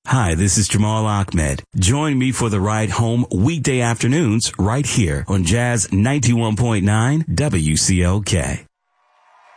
Hi, this is Jamal Ahmed. Join me for the ride home weekday afternoons right here on Jazz 91.9 WCLK.